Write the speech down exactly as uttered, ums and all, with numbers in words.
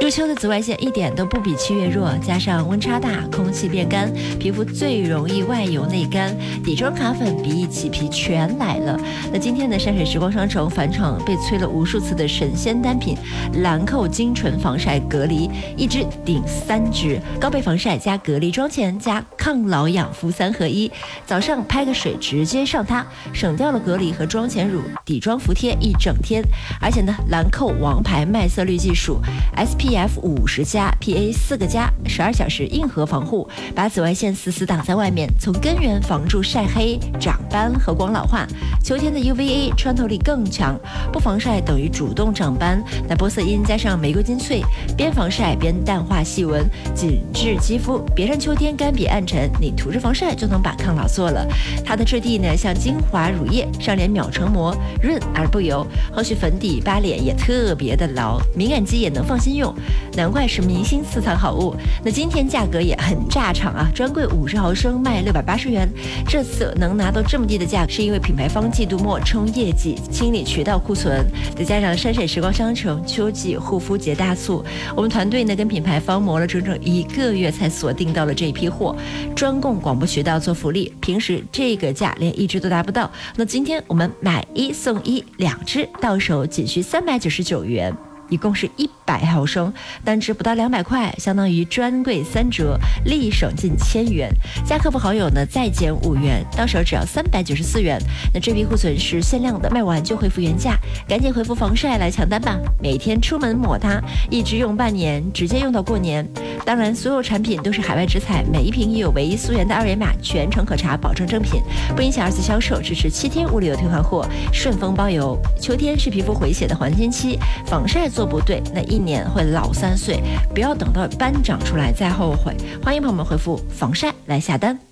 入秋的紫外线一点都不比七月弱，加上温差大，空气变干，皮肤最容易外油内干，底妆卡粉鼻翼起皮全来了。那今天的山水时光商城返场被催了无数次的神仙单品兰蔻精纯防晒隔离，一支顶三支，高倍防晒加隔离妆前加抗老养肤三合一，早上拍个水直接上它，省掉了隔离和妆前乳，底妆服帖一整天。而且呢，兰蔻王牌麦色滤技术 S P F 五十加 P A 四个加，十二小时硬核防护，把紫外线死死挡在外面，从根源防住晒黑、长斑和光老化。秋天的 U V A 穿透力更强，不防晒等于主动长斑。那玻色因加上玫瑰金萃，边防晒边淡化细纹，紧致肌肤，别让秋天干瘪暗沉，你涂着防晒就能把抗老做了。它的质地呢像精华乳液，上脸秒成膜，润而不油，后续粉底扒脸也特别的牢，敏感肌也能放心用，难怪是明星私藏好物。那今天价格也很炸场啊，专柜五十毫升卖六百八十元，这次能拿到这么低的价格，是因为品牌方季度末冲业绩，清理渠道库存，再加上山水时光商城秋季护肤节大促，我们团队呢跟品牌方磨了整整一个月才锁定到了这一批货，专供广播渠道做福利，平时这个价连一支都达不到。那今天我们买一送一，两支到手仅需三百九十九元。一共是一百毫升，单支不到两百块，相当于专柜三折，立省近千元。加客服好友呢再减五元，到手只要三百九十四元。那这批库存是限量的，卖完就恢复原价，赶紧回复防晒来抢单吧！每天出门抹它，一直用半年，直接用到过年。当然，所有产品都是海外直采，每一瓶也有唯一溯源的二维码，全程可查，保证正品，不影响二次销售，支持七天物流退换货，顺丰包邮。秋天是皮肤回血的黄金期，防晒做不对，那一年会老三岁，不要等到斑长出来再后悔。欢迎朋友们回复防晒来下单。